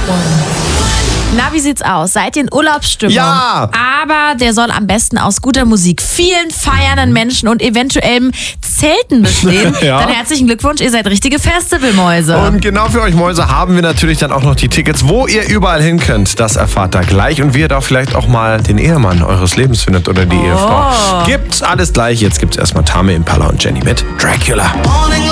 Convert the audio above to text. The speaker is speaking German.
Na, wie sieht's aus? Seid ihr in Urlaubsstimmung? Ja! Aber der soll am besten aus guter Musik, vielen feiernden Menschen und eventuellem Zelten bestehen. Ja. Dann herzlichen Glückwunsch, ihr seid richtige Festivalmäuse. Und genau für euch Mäuse haben wir natürlich dann auch noch die Tickets, wo ihr überall hin könnt. Das erfahrt ihr gleich und wie ihr da vielleicht auch mal den Ehemann eures Lebens findet oder die Ehefrau. Gibt's alles gleich. Jetzt gibt's erstmal Tame Impala und Jenny mit Dracula.